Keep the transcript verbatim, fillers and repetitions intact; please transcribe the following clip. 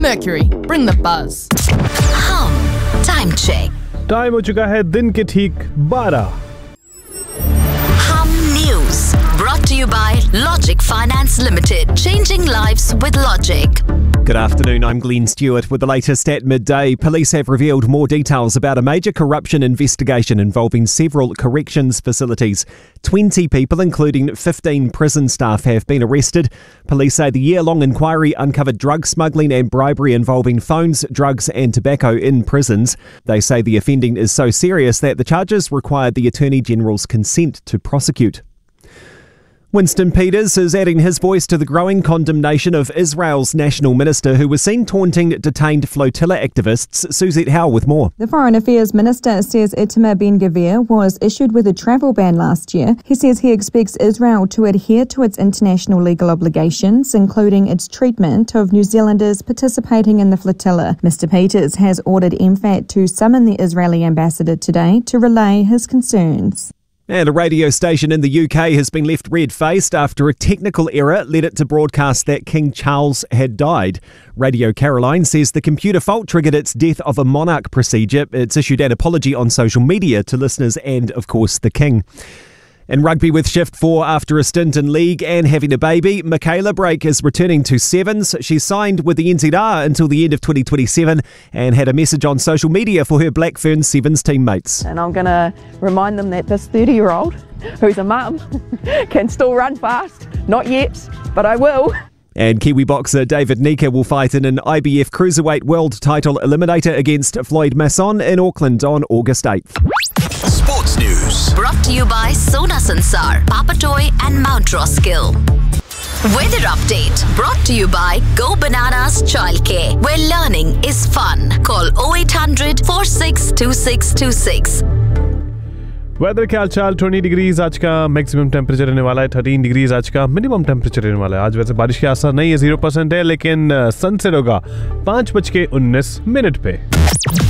Mercury, bring the buzz. Hum Time Check. Time हो चुका है दिन के ठीक बारह। Hum News brought to you by Logic Finance Limited. Changing lives with Logic. Good afternoon, I'm Glenn Stewart with the latest at midday. Police have revealed more details about a major corruption investigation involving several corrections facilities. twenty people, including fifteen prison staff, have been arrested. Police say the year-long inquiry uncovered drug smuggling and bribery involving phones, drugs and tobacco in prisons. They say the offending is so serious that the charges required the Attorney General's consent to prosecute. Winston Peters is adding his voice to the growing condemnation of Israel's national minister, who was seen taunting detained flotilla activists. Suzette Howe with more. The Foreign Affairs Minister says Itamar Ben-Gvir was issued with a travel ban last year. He says he expects Israel to adhere to its international legal obligations, including its treatment of New Zealanders participating in the flotilla. Mister Peters has ordered M FAT to summon the Israeli ambassador today to relay his concerns. And a radio station in the U K has been left red-faced after a technical error led it to broadcast that King Charles had died. Radio Caroline says the computer fault triggered its death of a monarch procedure. It's issued an apology on social media to listeners and, of course, the King. In rugby with Shift four, after a stint in league and having a baby, Michaela Brake is returning to Sevens. She signed with the N Z R until the end of twenty twenty-seven and had a message on social media for her Blackfern Sevens teammates. And I'm going to remind them that this thirty-year-old, who's a mum, can still run fast. Not yet, but I will. And Kiwi boxer David Nika will fight in an I B F Cruiserweight World Title Eliminator against Floyd Masson in Auckland on August eighth. Sports News brought to you by Sona Sansar, Papatoy and Mount Roskill. Weather update brought to you by Go Bananas Childcare, where learning is fun. Call oh eight hundred, four six two six two six. Weather के हालचाल बीस degrees आज का maximum temperature रहने वाला है, तेरह degrees आज का मिनिमम टेम्परेचर रहने वाला है। आज वैसे बारिश के आसार नहीं है, जीरो परसेंट है, लेकिन सनसेट होगा पाँच बज के उन्नीस मिनट पे।